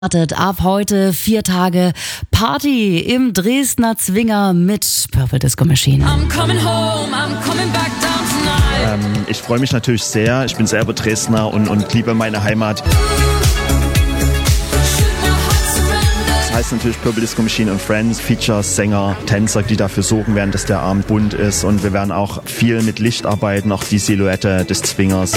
Startet ab heute 4 Tage Party im Dresdner Zwinger mit Purple Disco Machine. I'm coming home, I'm coming back down tonight. Ich freue mich natürlich sehr. Ich bin selber Dresdner und liebe meine Heimat. Das heißt natürlich Purple Disco Machine und Friends, Features, Sänger, Tänzer, die dafür sorgen werden, dass der Abend bunt ist. Und wir werden auch viel mit Licht arbeiten, auch die Silhouette des Zwingers.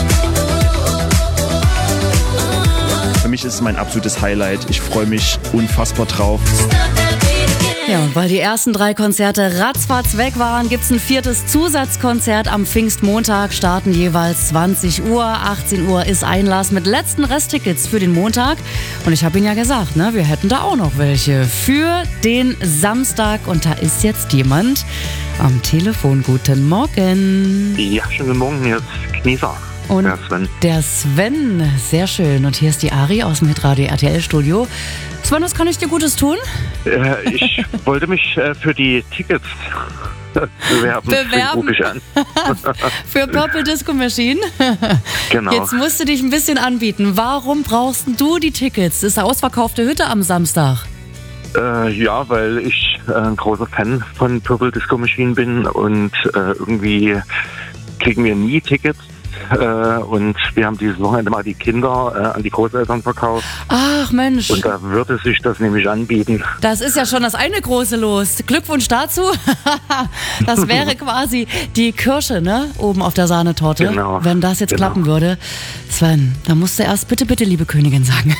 Für mich ist es mein absolutes Highlight. Ich freue mich unfassbar drauf. Ja, und weil die ersten 3 Konzerte ratzfatz weg waren, gibt's ein 4. Zusatzkonzert am Pfingstmontag. Starten jeweils 20 Uhr, 18 Uhr ist Einlass mit letzten Resttickets für den Montag. Und ich habe Ihnen ja gesagt, ne, wir hätten da auch noch welche für den Samstag. Und da ist jetzt jemand am Telefon. Guten Morgen. Ja, schönen guten Morgen, hier ist Knieser. Und der Sven. Sehr schön. Und hier ist die Ari aus dem Hitradio RTL Studio. Sven, was kann ich dir Gutes tun? Ich wollte mich für die Tickets bewerben. Rufe ich an. Für Purple Disco Machine? Genau. Jetzt musst du dich ein bisschen anbieten. Warum brauchst du die Tickets? Das ist eine ausverkaufte Hütte am Samstag. Ja, weil ich ein großer Fan von Purple Disco Machine bin und irgendwie kriegen wir nie Tickets. Und wir haben dieses Wochenende mal die Kinder an die Großeltern verkauft. Ach Mensch. Und da würde sich das nämlich anbieten. Das ist ja schon das eine große Los. Glückwunsch dazu. Das wäre quasi die Kirsche, ne? Oben auf der Sahnetorte. Genau. Wenn das jetzt klappen würde. Sven, da musst du erst bitte, liebe Königin sagen.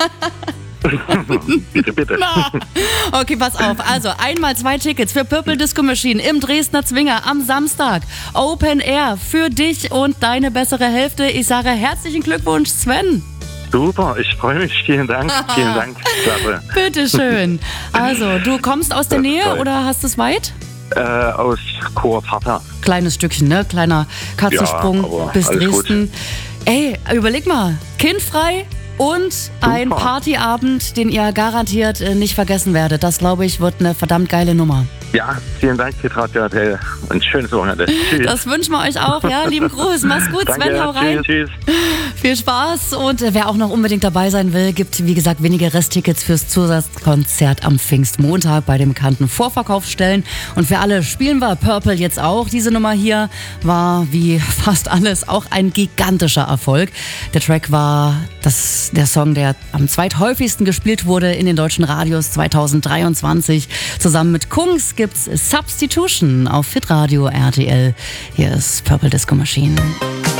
Bitte. Okay, pass auf. Also einmal 2 Tickets für Purple Disco Machine im Dresdner Zwinger am Samstag. Open Air für dich und deine bessere Hälfte. Ich sage herzlichen Glückwunsch, Sven. Super, ich freue mich. Vielen Dank. Vielen Dank. Klasse. Bitteschön. Also, du kommst aus der Nähe toll. oder hast es weit? Aus Chor-Vater. Kleines Stückchen, ne? Kleiner Katzensprung Ja, bis alles Dresden. Ey, überleg mal. Kindfrei. Und ein Partyabend, den ihr garantiert nicht vergessen werdet. Das, glaube ich, wird eine verdammt geile Nummer. Ja, vielen Dank, Hitradio RTL. Und schönes Wochenende. Tschüss. Das wünschen wir euch auch, ja. Lieben Gruß. Mach's gut, Danke, Sven, hau rein. Tschüss. Viel Spaß. Und wer auch noch unbedingt dabei sein will, gibt, wie gesagt, wenige Resttickets fürs Zusatzkonzert am Pfingstmontag bei den bekannten Vorverkaufsstellen. Und für alle spielen wir Purple jetzt auch. Diese Nummer hier war, wie fast alles, auch ein gigantischer Erfolg. Der Track war der Song, der am zweithäufigsten gespielt wurde in den deutschen Radios 2023. Zusammen mit Kungs gibt's Substitution auf Hitradio RTL. Hier ist Purple Disco Machine.